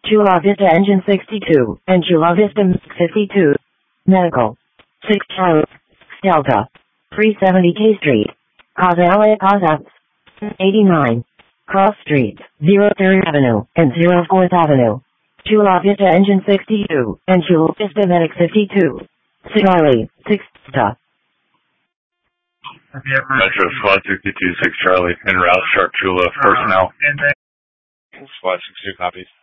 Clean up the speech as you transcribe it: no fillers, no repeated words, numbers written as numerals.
Chula Vista Engine 62, and Chula Vista 52. Medical. 6 Charlie Delta. 370 K Street. Casa 89. Cross Street, 03rd Avenue, and 04th Avenue. Chula Vista Engine 62, and Chula Vista Medic 52. Charlie, 6 Delta. Metro Squad 62, 6 Charlie, en route, Sharp Chula, personnel. Squad 62 copies.